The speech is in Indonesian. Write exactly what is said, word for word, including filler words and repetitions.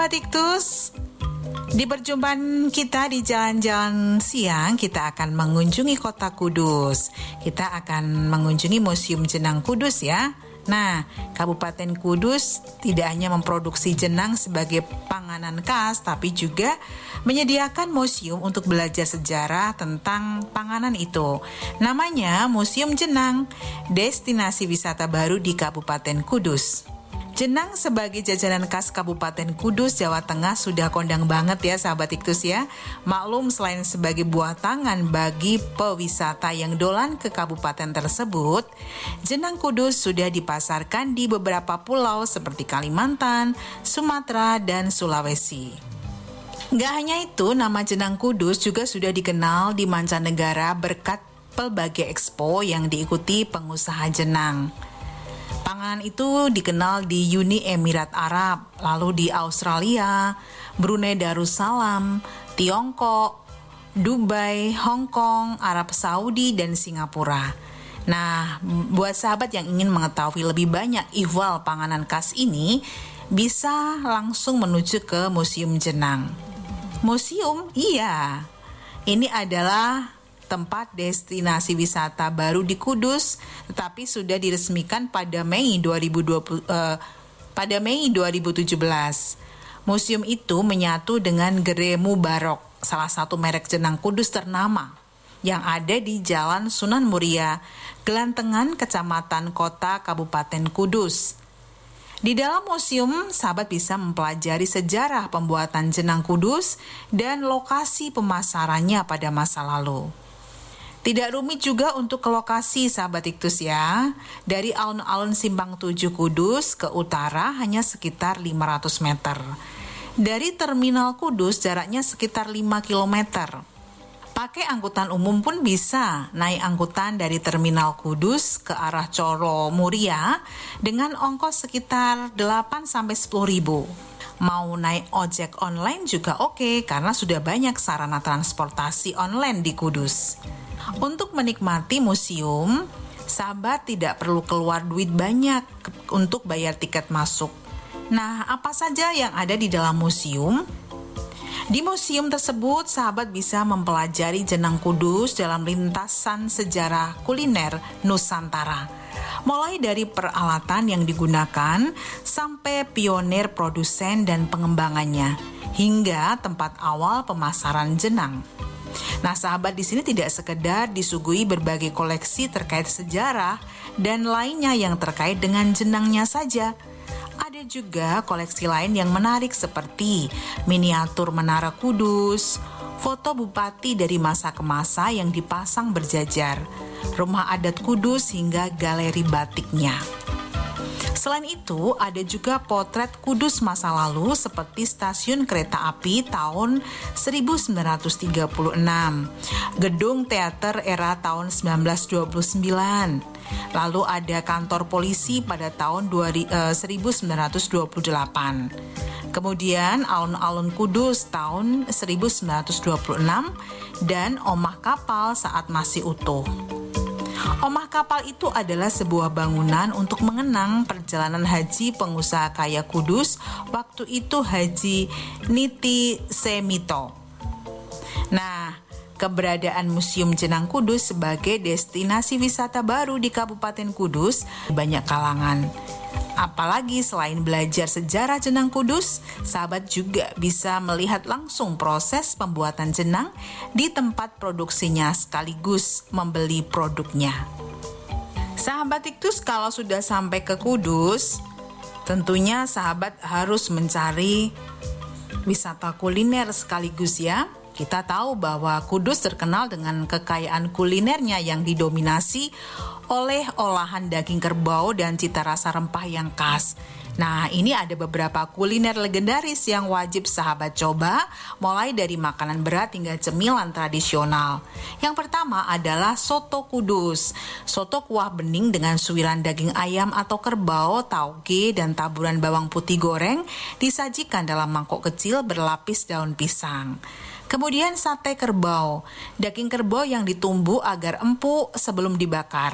sahabat Iktus, di perjumpaan kita di jalan-jalan siang, kita akan mengunjungi kota Kudus. Kita akan mengunjungi Museum Jenang Kudus ya. Nah, Kabupaten Kudus tidak hanya memproduksi jenang sebagai panganan khas, tapi juga menyediakan museum untuk belajar sejarah tentang panganan itu. Namanya Museum Jenang, destinasi wisata baru di Kabupaten Kudus. Jenang sebagai jajanan khas Kabupaten Kudus, Jawa Tengah sudah kondang banget ya sahabat Iktus ya. Maklum selain sebagai buah tangan bagi pewisata yang dolan ke kabupaten tersebut, jenang Kudus sudah dipasarkan di beberapa pulau seperti Kalimantan, Sumatera, dan Sulawesi. Nggak hanya itu, nama jenang Kudus juga sudah dikenal di mancanegara berkat pelbagai expo yang diikuti pengusaha jenang. Panganan itu dikenal di Uni Emirat Arab, lalu di Australia, Brunei Darussalam, Tiongkok, Dubai, Hong Kong, Arab Saudi, dan Singapura. Nah, buat sahabat yang ingin mengetahui lebih banyak ihwal panganan khas ini, bisa langsung menuju ke Museum Jenang. Museum? Iya. Ini adalah tempat destinasi wisata baru di Kudus, tetapi sudah diresmikan pada Mei dua ribu dua puluh uh, pada Mei dua ribu tujuh belas. Museum itu menyatu dengan Geremu Barok, salah satu merek jenang Kudus ternama yang ada di Jalan Sunan Muria, Gelantengan, Kecamatan Kota, Kabupaten Kudus. Di dalam museum, sahabat bisa mempelajari sejarah pembuatan jenang Kudus dan lokasi pemasarannya pada masa lalu. Tidak rumit juga untuk ke lokasi sahabat Iktus ya. Dari alun-alun Simpang tujuh Kudus ke utara hanya sekitar lima ratus meter. Dari Terminal Kudus jaraknya sekitar lima kilometer. Pakai angkutan umum pun bisa. Naik angkutan dari Terminal Kudus ke arah Coro Muria dengan ongkos sekitar delapan sampai sepuluh ribu. Mau naik ojek online juga oke, karena sudah banyak sarana transportasi online di Kudus. Untuk menikmati museum, sahabat tidak perlu keluar duit banyak untuk bayar tiket masuk. Nah, apa saja yang ada di dalam museum? Di museum tersebut, sahabat bisa mempelajari jenang Kudus dalam lintasan sejarah kuliner Nusantara. Mulai dari peralatan yang digunakan sampai pionir produsen dan pengembangannya, hingga tempat awal pemasaran jenang. Nah, sahabat di sini tidak sekedar disuguhi berbagai koleksi terkait sejarah dan lainnya yang terkait dengan jenangnya saja. Ada juga koleksi lain yang menarik seperti miniatur Menara Kudus, foto bupati dari masa ke masa yang dipasang berjajar, rumah adat Kudus hingga galeri batiknya. Selain itu, ada juga potret Kudus masa lalu seperti stasiun kereta api tahun seribu sembilan ratus tiga puluh enam, gedung teater era tahun seribu sembilan ratus dua puluh sembilan, lalu ada kantor polisi pada tahun seribu sembilan ratus dua puluh delapan. Kemudian alun-alun Kudus tahun seribu sembilan ratus dua puluh enam dan omah kapal saat masih utuh. Omah kapal itu adalah sebuah bangunan untuk mengenang perjalanan haji pengusaha kaya Kudus, waktu itu Haji Niti Semito. Nah, keberadaan Museum Jenang Kudus sebagai destinasi wisata baru di Kabupaten Kudus banyak kalangan. Apalagi selain belajar sejarah jenang Kudus, sahabat juga bisa melihat langsung proses pembuatan jenang di tempat produksinya sekaligus membeli produknya. Sahabat Iktus, kalau sudah sampai ke Kudus, tentunya sahabat harus mencari wisata kuliner sekaligus ya. Kita tahu bahwa Kudus terkenal dengan kekayaan kulinernya yang didominasi oleh olahan daging kerbau dan cita rasa rempah yang khas. Nah, ini ada beberapa kuliner legendaris yang wajib sahabat coba, mulai dari makanan berat hingga cemilan tradisional. Yang pertama adalah soto Kudus. Soto kuah bening dengan suiran daging ayam atau kerbau, tauge, dan taburan bawang putih goreng disajikan dalam mangkok kecil berlapis daun pisang. Kemudian sate kerbau, daging kerbau yang ditumbuk agar empuk sebelum dibakar.